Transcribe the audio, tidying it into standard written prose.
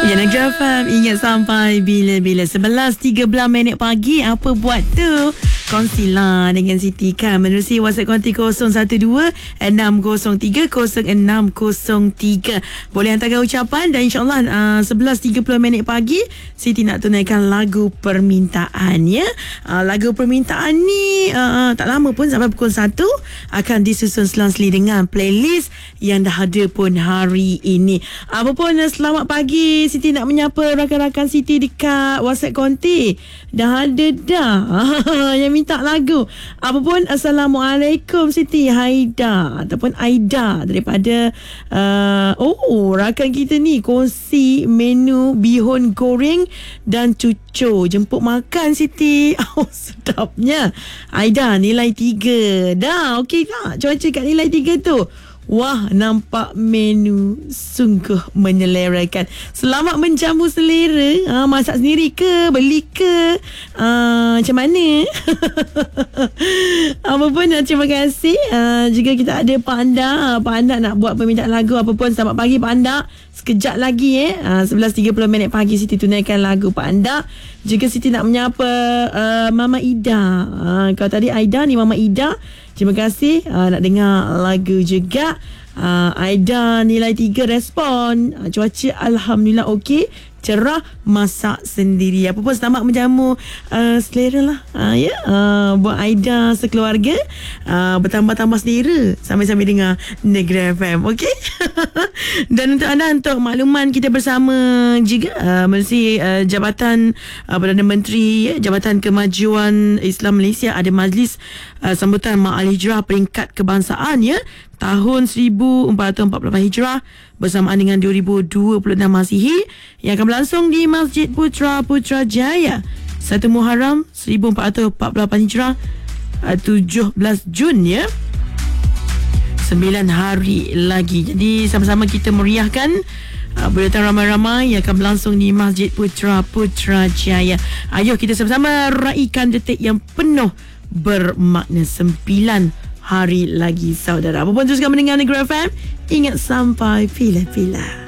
Ya, Negeri FM ingat sampai bila-bila 11.13 minit pagi. Apa buat tu? Kongsilah dengan Siti kan menerusi WhatsApp konti 012-603-0603. Boleh hantarkan ucapan dan insyaAllah 11.30 minit pagi Siti nak tunaikan lagu permintaan ya. Lagu permintaan ni tak lama pun sampai pukul 1 akan disusun selang-seli dengan playlist yang dah ada pun hari ini. Apa pun selamat pagi. Siti nak menyapa rakan-rakan Siti dekat WhatsApp konti. Dah ada dah yang minta lagu. Apa pun Assalamualaikum Siti Haida ataupun Aida daripada rakan kita ni kongsi menu bihun goreng dan cucur. Jemput makan Siti. Sedapnya. Aida nilai 3. Dah okey tak cuaca kat nilai 3 tu? Wah, nampak menu sungguh menyelerakan. Selamat menjamu selera. Masak sendiri ke? Beli ke? Macam mana? Apa pun, terima kasih. Jika kita ada Pak Anda. Pak Anda nak buat permintaan lagu apa pun. Selamat pagi Pak Anda. Sekejap lagi 11.30 minit pagi Siti tunaikan lagu Pak Anda. Jika Siti nak menyapa Mama Ida. Kalau tadi Aida ni Mama Ida. Terima kasih nak dengar lagu juga. Aida nilai 3 respon. Cuaca Alhamdulillah okey. Cerah, masak sendiri. Apa pun selamat menjamu selera lah. Buat Aida sekeluarga bertambah-tambah selera sambil-sambil dengar Negeri FM. Okey. Dan untuk anda, untuk makluman kita bersama juga melalui Jabatan Perdana Menteri Jabatan Kemajuan Islam Malaysia ada majlis sambutan Ma'al Hijrah peringkat kebangsaan ya tahun 1448 Hijrah bersamaan dengan 2026 Masihi yang akan berlangsung di Masjid Putrajaya 1 Muharram 1448 Hijrah 17 Jun ya. 9 hari lagi. Jadi sama-sama kita meriahkan berdatang ramai-ramai yang akan berlangsung di Masjid Putrajaya. Ayo kita sama-sama raikan detik yang penuh bermakna. 9 hari lagi saudara. Apa pun teruskan mendengar Negeri FM. Ingat sampai bila-bila.